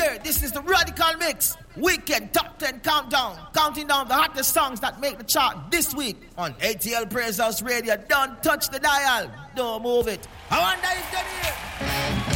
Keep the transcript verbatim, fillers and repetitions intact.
here. This is the Radical Mix Weekend Top ten Countdown. Counting down the hottest songs that make the chart this week on A T L Praise House Radio. Don't touch the dial. Don't move it. I wonder if they're here.